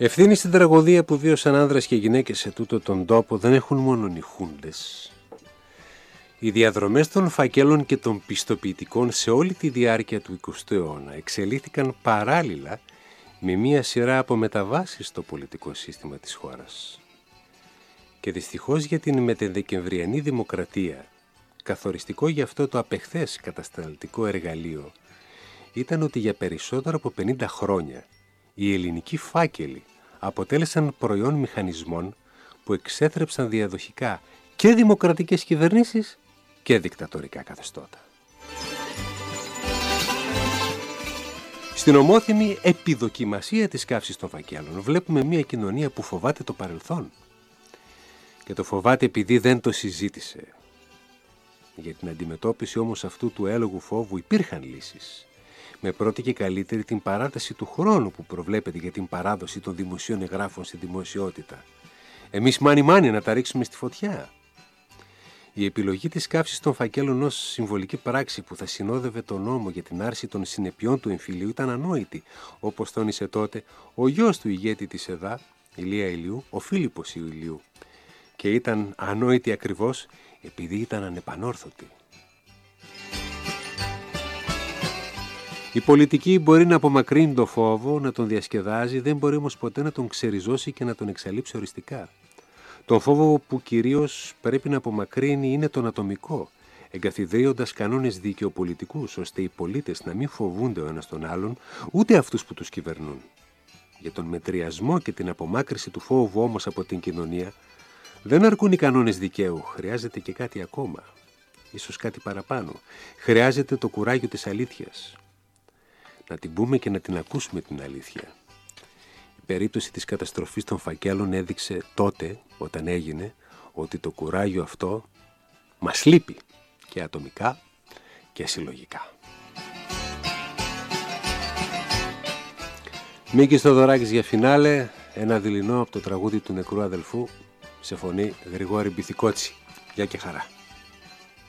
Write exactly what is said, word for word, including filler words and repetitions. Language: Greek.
Ευθύνη στην τραγωδία που βίωσαν άνδρες και γυναίκες σε τούτο τον τόπο δεν έχουν μόνο νυχούντες. Οι διαδρομές των φακέλων και των πιστοποιητικών σε όλη τη διάρκεια του εικοστού αιώνα εξελίχθηκαν παράλληλα με μία σειρά από μεταβάσεις στο πολιτικό σύστημα της χώρας. Και δυστυχώς για την μετεδεκεμβριανή δημοκρατία, καθοριστικό για αυτό το απεχθές κατασταλτικό εργαλείο ήταν ότι για περισσότερο από πενήντα χρόνια οι ελληνικοί φάκελοι αποτέλεσαν προϊόν μηχανισμών που εξέθρεψαν διαδοχικά και δημοκρατικές κυβερνήσεις και δικτατορικά καθεστώτα. Στην ομόθυμη επιδοκιμασία της καύσης των φακέλων βλέπουμε μια κοινωνία που φοβάται το παρελθόν. Και το φοβάται επειδή δεν το συζήτησε. Για την αντιμετώπιση όμως αυτού του έλογου φόβου υπήρχαν λύσεις. Με πρώτη και καλύτερη την παράταση του χρόνου που προβλέπεται για την παράδοση των δημοσίων εγγράφων στη δημοσιότητα. Εμείς μάνι μάνι να τα ρίξουμε στη φωτιά. Η επιλογή της καύσης των φακέλων ως συμβολική πράξη που θα συνόδευε τον νόμο για την άρση των συνεπειών του εμφυλίου ήταν ανόητη, όπως τόνισε τότε ο γιος του ηγέτη της ΕΔΑ, Ηλία Ηλιού, ο Φίλιππος Ηλιού. Και ήταν ανόητη ακριβώς επειδή ήταν ανεπανόρθωτη. Η πολιτική μπορεί να απομακρύνει το φόβο, να τον διασκεδάζει, δεν μπορεί όμως ποτέ να τον ξεριζώσει και να τον εξαλείψει οριστικά. Τον φόβο που κυρίως πρέπει να απομακρύνει είναι τον ατομικό, εγκαθιδρύοντας κανόνες δικαιοπολιτικούς, ώστε οι πολίτες να μην φοβούνται ο ένας τον άλλον, ούτε αυτούς που τους κυβερνούν. Για τον μετριασμό και την απομάκρυση του φόβου όμως από την κοινωνία, δεν αρκούν οι κανόνες δικαίου, χρειάζεται και κάτι ακόμα, ίσως κάτι παραπάνω. Χρειάζεται το κουράγιο της αλήθειας. Να την πούμε και να την ακούσουμε την αλήθεια. Η περίπτωση της καταστροφής των φακέλων έδειξε τότε, όταν έγινε, ότι το κουράγιο αυτό μας λείπει και ατομικά και συλλογικά. Μίκης Θοδωράκης για φινάλε, ένα δειλινό από το τραγούδι του νεκρού αδελφού, σε φωνή Γρηγόρη Μπιθικότσι. Γεια και χαρά.